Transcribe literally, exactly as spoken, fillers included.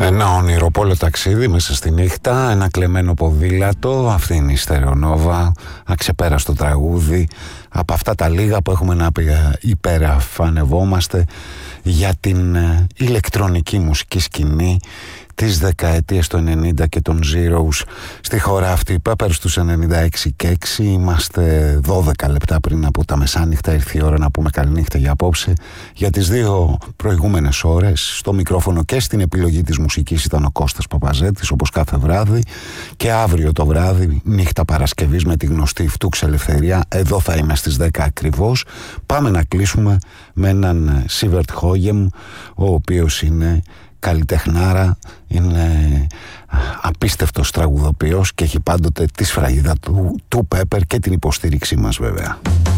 Ένα ονειροπόλο ταξίδι μέσα στη νύχτα, ένα κλεμμένο ποδήλατο, αυτή είναι η Στερεονόβα, αξεπέραστο τραγούδι, από αυτά τα λίγα που έχουμε να υπεραφανευόμαστε για την ηλεκτρονική μουσική σκηνή τις δεκαετίες του ενενήντα και των Zeros στη χώρα αυτή. Πέπερ στους ενενήντα έξι και έξι, είμαστε δώδεκα λεπτά πριν από τα μεσάνυχτα. Ήρθε η ώρα να πούμε καληνύχτα για απόψε. Για τις δύο προηγούμενες ώρες στο μικρόφωνο και στην επιλογή της μουσικής ήταν ο Κώστας Παπαζέτης, όπως κάθε βράδυ, και αύριο το βράδυ, νύχτα Παρασκευής, με τη γνωστή Φτούξ Ελευθερία. Εδώ θα είμαι στις δέκα ακριβώς. Πάμε να κλείσουμε με έναν Σίβερτ Χόγεμ, ο οποίος είναι καλλιτεχνάρα, είναι απίστευτος τραγουδοποιός και έχει πάντοτε τη σφραγίδα του, του Πέπερ και την υποστήριξή μας βέβαια.